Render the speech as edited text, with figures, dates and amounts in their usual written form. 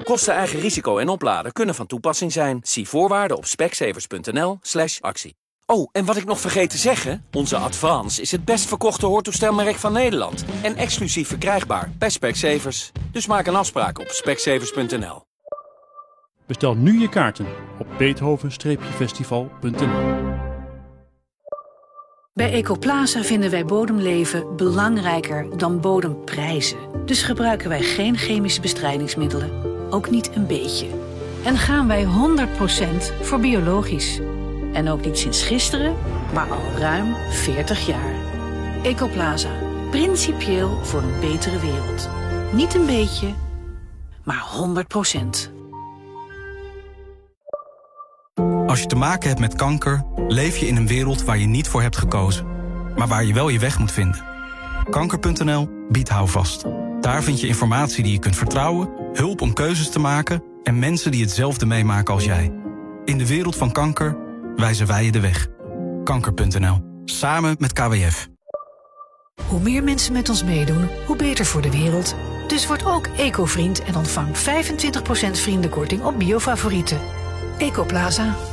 Kosten, eigen risico en opladen kunnen van toepassing zijn. Zie voorwaarden op specsavers.nl/actie. Oh, en wat ik nog vergeet te zeggen, onze Advance is het best verkochte hoortoestelmerk van Nederland. En exclusief verkrijgbaar bij Specsavers. Dus maak een afspraak op specsavers.nl. Bestel nu je kaarten op beethoven-festival.nl. Bij Ecoplaza vinden wij bodemleven belangrijker dan bodemprijzen. Dus gebruiken wij geen chemische bestrijdingsmiddelen. Ook niet een beetje. En gaan wij 100% voor biologisch. En ook niet sinds gisteren, maar al ruim 40 jaar. Ecoplaza. Principieel voor een betere wereld. Niet een beetje, maar 100%. Als je te maken hebt met kanker, leef je in een wereld waar je niet voor hebt gekozen. Maar waar je wel je weg moet vinden. Kanker.nl biedt houvast. Daar vind je informatie die je kunt vertrouwen, hulp om keuzes te maken en mensen die hetzelfde meemaken als jij. In de wereld van kanker wijzen wij je de weg. Kanker.nl. Samen met KWF. Hoe meer mensen met ons meedoen, hoe beter voor de wereld. Dus word ook eco-vriend en ontvang 25% vriendenkorting op biofavorieten. Ecoplaza.